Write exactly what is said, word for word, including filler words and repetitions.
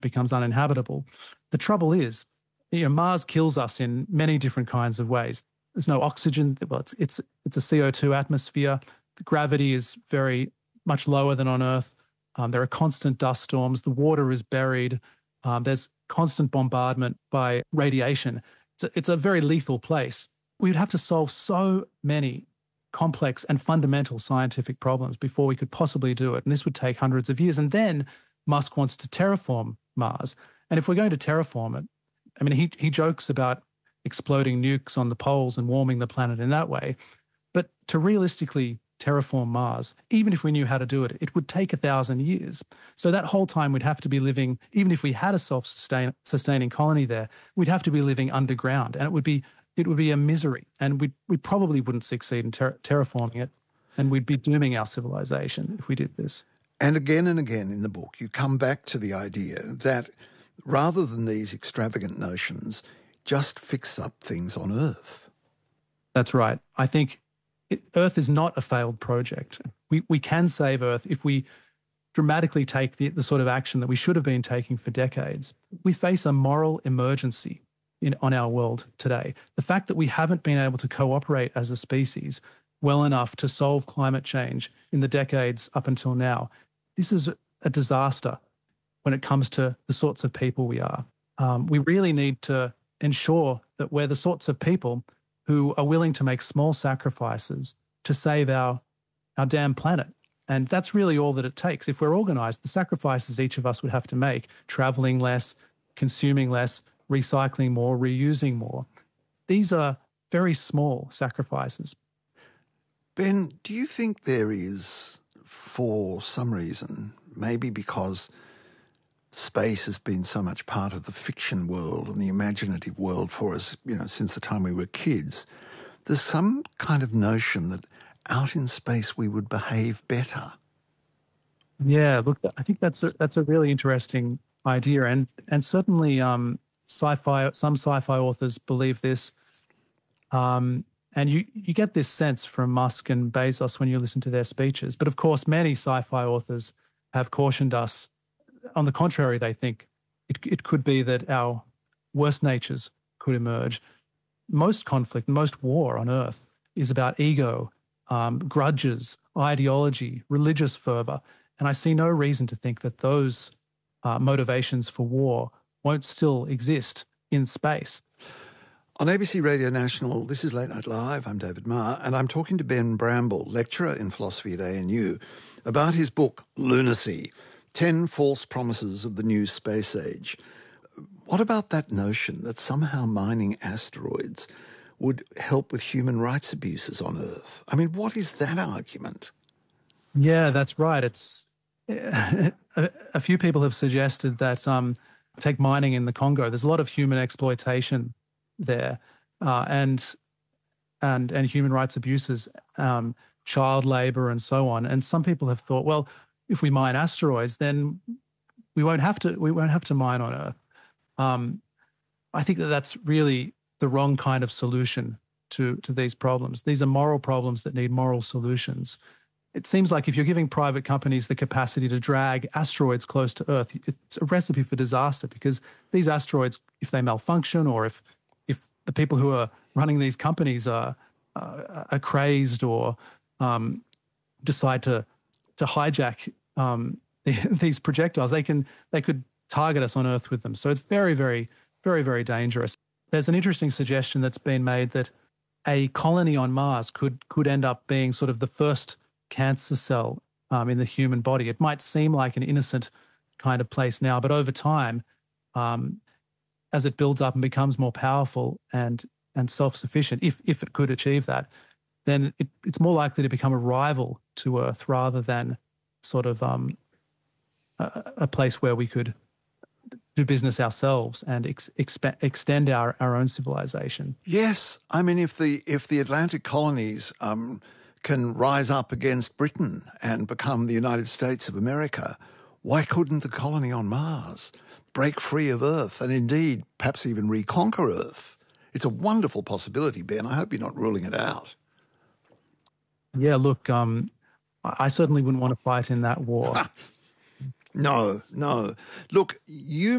becomes uninhabitable. The trouble is, you know, Mars kills us in many different kinds of ways. There's no oxygen. Well, it's it's it's a C O two atmosphere. The gravity is very much lower than on Earth. Um, there are constant dust storms. The water is buried. Um, there's constant bombardment by radiation. It's a, it's a very lethal place. We'd have to solve so many complex and fundamental scientific problems before we could possibly do it. And this would take hundreds of years. And then Musk wants to terraform Mars. And if we're going to terraform it, I mean, he he jokes about exploding nukes on the poles and warming the planet in that way. But to realistically terraform Mars, even if we knew how to do it, it would take a thousand years. So that whole time we'd have to be living, even if we had a self-sustaining colony there, we'd have to be living underground. And it would be it would be a misery. And we we probably wouldn't succeed in ter- terraforming it. And we'd be dooming our civilization if we did this. And again and again in the book, you come back to the idea that rather than these extravagant notions, just fix up things on Earth. That's right. I think it, Earth is not a failed project. We we can save Earth if we dramatically take the, the sort of action that we should have been taking for decades. We face a moral emergency in on our world today. The fact that we haven't been able to cooperate as a species well enough to solve climate change in the decades up until now, this is a disaster when it comes to the sorts of people we are. Um, we really need to ensure that we're the sorts of people who are willing to make small sacrifices to save our, our damn planet. And that's really all that it takes. If we're organized, the sacrifices each of us would have to make, traveling less, consuming less, recycling more, reusing more, these are very small sacrifices. Ben, do you think there is, for some reason, maybe because space has been so much part of the fiction world and the imaginative world for us, you know, since the time we were kids, there's some kind of notion that out in space we would behave better? Yeah, look, I think that's a, that's a really interesting idea, and and certainly um, sci-fi. Some sci-fi authors believe this, um, and you you get this sense from Musk and Bezos when you listen to their speeches. But of course, many sci-fi authors have cautioned us. On the contrary, they think it it could be that our worst natures could emerge. Most conflict, most war on Earth is about ego, um, grudges, ideology, religious fervor. And I see no reason to think that those uh, motivations for war won't still exist in space. On A B C Radio National, this is Late Night Live. I'm David Marr, and I'm talking to Ben Bramble, lecturer in philosophy at A N U, about his book, Lunacy, Ten False Promises of the New Space Age. What about that notion that somehow mining asteroids would help with human rights abuses on Earth? I mean, what is that argument? Yeah, that's right. It's a, a few people have suggested that, um, take mining in the Congo, there's a lot of human exploitation there, uh, and and and human rights abuses, um, child labor, and so on. And some people have thought, well, if we mine asteroids, then we won't have to we won't have to mine on Earth. Um, I think that that's really the wrong kind of solution to to these problems. These are moral problems that need moral solutions. It seems like if you're giving private companies the capacity to drag asteroids close to Earth, it's a recipe for disaster, because these asteroids, if they malfunction, or if if the people who are running these companies are uh, are crazed, or um, decide to to hijack um, these projectiles, they can they could target us on Earth with them. So it's very, very, very, very dangerous. There's an interesting suggestion that's been made that a colony on Mars could could end up being sort of the first cancer cell um, in the human body. It might seem like an innocent kind of place now, but over time, um, as it builds up and becomes more powerful and and self-sufficient, if if it could achieve that, then it, it's more likely to become a rival to Earth rather than sort of um, a, a place where we could do business ourselves and ex- exp- extend our, our own civilization. Yes. I mean, if the if the Atlantic colonies um, can rise up against Britain and become the United States of America, why couldn't the colony on Mars break free of Earth and indeed perhaps even reconquer Earth? It's a wonderful possibility, Ben. I hope you're not ruling it out. Yeah, look, um, I certainly wouldn't want to fight in that war. No, no. Look, you